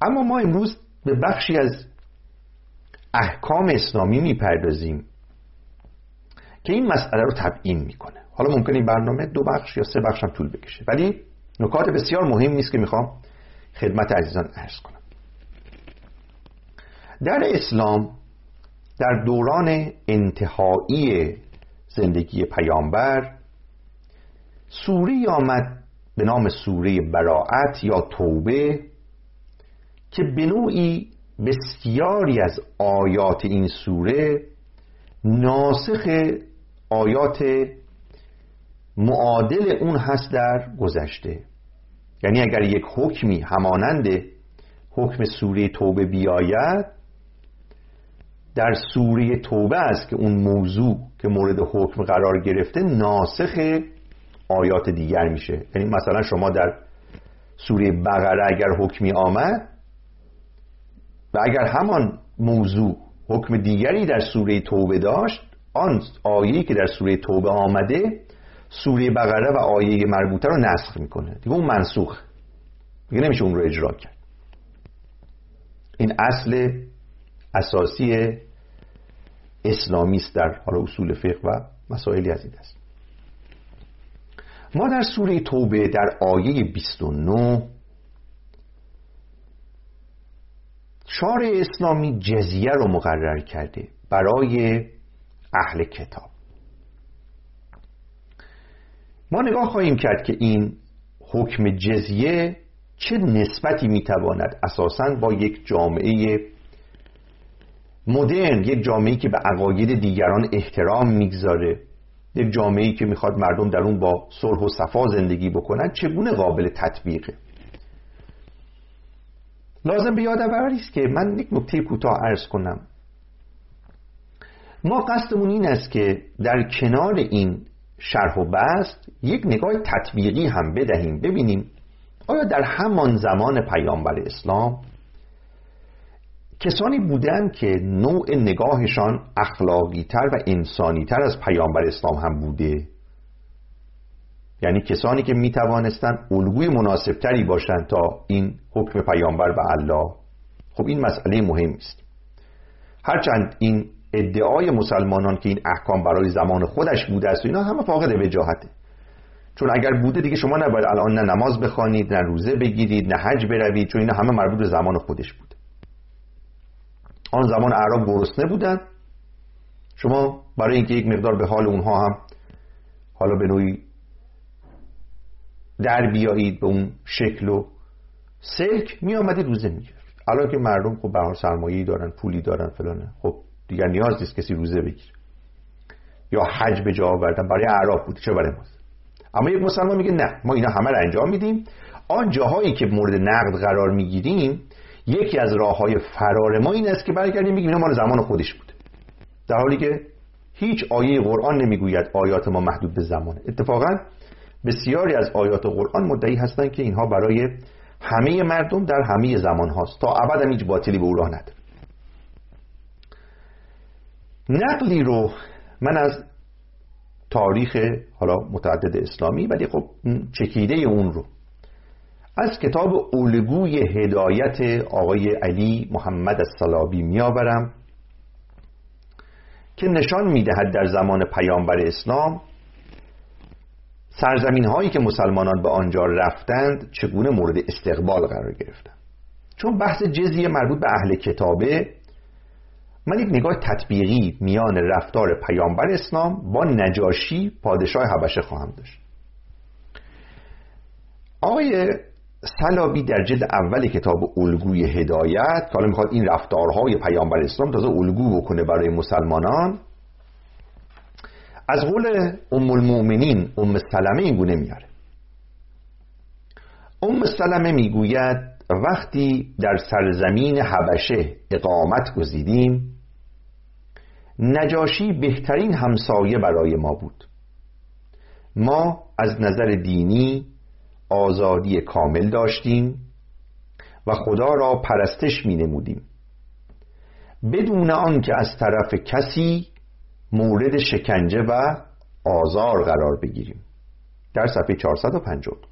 اما ما امروز به بخشی از احکام اسلامی میپردازیم که این مسئله رو تبیین میکنه. حالا ممکنه این برنامه 2 بخش یا 3 بخش هم طول بکشه، ولی نکات بسیار مهمی است که میخوام خدمت عزیزان عرض کنم. در اسلام در دوران انتهایی زندگی پیامبر سوره آمد به نام سوره براءت یا توبه که به نوعی بسیاری از آیات این سوره ناسخ آیات معادل اون هست در گذشته. یعنی اگر یک حکمی همانند حکم سوره توبه بیاید، در سوره توبه است که اون موضوع که مورد حکم قرار گرفته ناسخ آیات دیگر میشه. یعنی مثلا شما در سوره بقره اگر حکمی آمد و اگر همان موضوع حکم دیگری در سوره توبه داشت، آن آیه‌ای که در سوره توبه آمده سوره بقره و آیه مربوطه رو نسخ میکنه، دیگه اون منسوخ، دیگه نمیشه اون رو اجرا کرد. این اصل اساسی اسلامی است در حالا اصول فقه و مسائلی از این است. ما در سوره توبه در آیه 29 شارع اسلامی جزیه رو مقرر کرده برای اهل کتاب. ما نگاه خواهیم کرد که این حکم جزیه چه نسبتی میتواند اساساً با یک جامعه مدرن، یک جامعه‌ای که به عقاید دیگران احترام میگذاره، یک جامعه‌ای که میخواد مردم در اون با صلح و صفا زندگی بکنن، چگونه قابل تطبیقه. لازم به یادآوری است که من یک نکته کوتاه عرض کنم. ما قصدمون این است که در کنار این شرح و بسط یک نگاه تطبیقی هم بدهیم، ببینیم آیا در همان زمان پیامبر اسلام کسانی بودن که نوع نگاهشان اخلاقی تر و انسانی تر از پیامبر اسلام هم بوده؟ یعنی کسانی که می توانستن الگوی مناسب تری باشند تا این حکم پیامبر و الله. خب این مسئله مهمی است. هرچند این ادعای مسلمانان که این احکام برای زمان خودش بوده است و اینا همه فاقد وجاهته، چون اگر بوده دیگه شما نباید الان نه نماز بخوانید، نه روزه بگیرید، نه حج بروید، چون اینا همه مربوط به زمان خودش بوده. آن زمان اعراب گرسنه بودن، شما برای اینکه یک مقدار به حال اونها هم حالا به نوعی در بیایید به اون شکل و سلک، می آمدید روزه میگرفت. الان که مردم خب به حال سرمایه‌ای دارن، پولی دارن فلانه، خب دیگر نیاز نیست کسی روزه بگیره یا حج به جا آوردن برای اعراب بود، چه برای ماست. اما یک مسلمان میگه نه، ما اینا همه رو انجام میدیم. آن جاهایی که مورد نقد قرار میگیریم، یکی از راههای فرار ما این است که برگردیم بگیم اینا مال زمان خودش بود، در حالی که هیچ آیه قرآن نمیگوید آیات ما محدود به زمانه. اتفاقا بسیاری از آیات قرآن مدعی هستند که اینها برای همه مردم در همه زمان هاست، تا ابد هم هیچ باطلی به او راه نداره. نقلی رو من از تاریخ حالا متعدد اسلامی، ولی خب چکیده اون رو از کتاب الگوی هدایت آقای علی محمد الصلابی میآورم که نشان میدهد در زمان پیامبر اسلام سرزمین هایی که مسلمانان به آنجا رفتند چگونه مورد استقبال قرار گرفتند. چون بحث جزیه مربوط به اهل کتابه، من یک نگاه تطبیقی میان رفتار پیامبر اسلام با نجاشی پادشاه حبشه خواهم داشت. آقای صلابی در جلد اول کتاب الگوی هدایت که حالا میخواد این رفتارهای پیامبر اسلام تازه الگو بکنه برای مسلمانان، از قول ام المؤمنین ام سلمه این گونه میاره. ام سلمه میگوید وقتی در سرزمین حبشه اقامت گزیدیم، نجاشی بهترین همسایه برای ما بود. ما از نظر دینی آزادی کامل داشتیم و خدا را پرستش می نمودیم بدون آنکه از طرف کسی مورد شکنجه و آزار قرار بگیریم. در صفحه 450.